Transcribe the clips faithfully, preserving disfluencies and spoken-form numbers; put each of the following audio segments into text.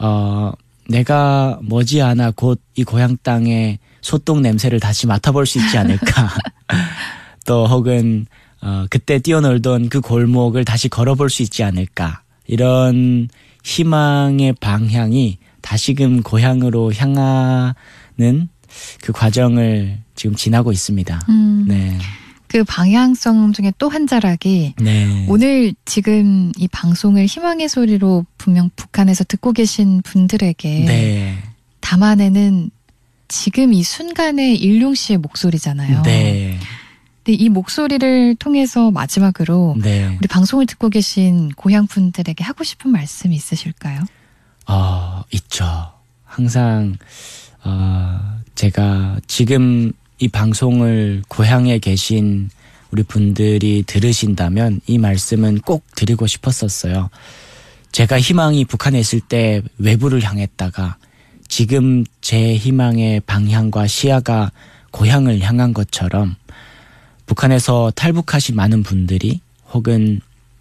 어, 내가 머지않아 곧 이 고향 땅의 소똥 냄새를 다시 맡아볼 수 있지 않을까. 또 혹은 어, 그때 뛰어놀던 그 골목을 다시 걸어볼 수 있지 않을까. 이런 희망의 방향이 다시금 고향으로 향하는 그 과정을 지금 지나고 있습니다. 음. 네. 그 방향성 중에 또 한 자락이 네. 오늘 지금 이 방송을 희망의 소리로 분명 북한에서 듣고 계신 분들에게 네. 담아내는 지금 이 순간의 일용 씨의 목소리잖아요. 네. 근데 이 목소리를 통해서 마지막으로 네. 우리 방송을 듣고 계신 고향 분들에게 하고 싶은 말씀이 있으실까요? 어, 있죠. 항상 어, 제가 지금 이 방송을 고향에 계신 우리 분들이 들으신다면 이 말씀은 꼭 드리고 싶었었어요. 제가 희망이 북한에 있을 때 외부를 향했다가 지금 제 희망의 방향과 시야가 고향을 향한 것처럼 북한에서 탈북하신 많은 분들이 혹은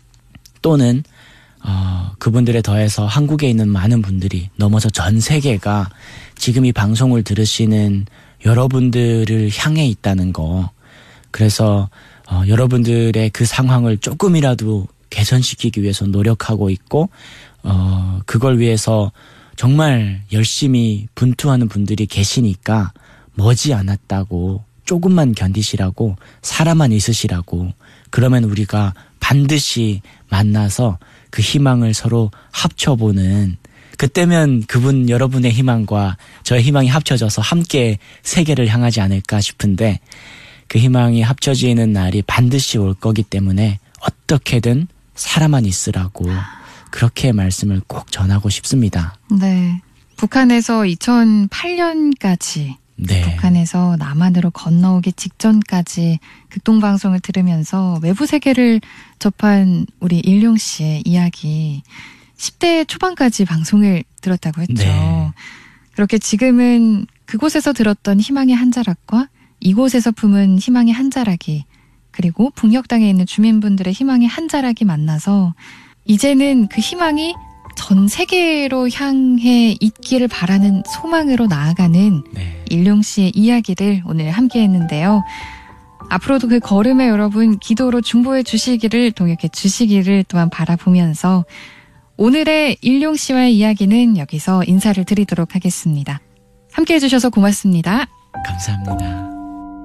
또는 어, 그분들에 더해서 한국에 있는 많은 분들이 넘어서 전 세계가 지금 이 방송을 들으시는 여러분들을 향해 있다는 거. 그래서 어, 여러분들의 그 상황을 조금이라도 개선시키기 위해서 노력하고 있고 어, 그걸 위해서 정말 열심히 분투하는 분들이 계시니까 머지않았다고 조금만 견디시라고 사람만 있으시라고 그러면 우리가 반드시 만나서 그 희망을 서로 합쳐보는 그때면 그분 여러분의 희망과 저의 희망이 합쳐져서 함께 세계를 향하지 않을까 싶은데 그 희망이 합쳐지는 날이 반드시 올 거기 때문에 어떻게든 살아만 있으라고 그렇게 말씀을 꼭 전하고 싶습니다. 네, 북한에서 이천팔 년까지 네. 북한에서 남한으로 건너오기 직전까지 극동방송을 들으면서 외부 세계를 접한 우리 일용 씨의 이야기 십 대 초반까지 방송을 들었다고 했죠. 네. 그렇게 지금은 그곳에서 들었던 희망의 한 자락과 이곳에서 품은 희망의 한 자락이 그리고 북녘 땅에 있는 주민분들의 희망의 한 자락이 만나서 이제는 그 희망이 전 세계로 향해 있기를 바라는 소망으로 나아가는 네. 일용 씨의 이야기를 오늘 함께 했는데요. 앞으로도 그 걸음에 여러분 기도로 중보해 주시기를 동역해 주시기를 또한 바라보면서 오늘의 일용 씨와의 이야기는 여기서 인사를 드리도록 하겠습니다. 함께 해주셔서 고맙습니다. 감사합니다.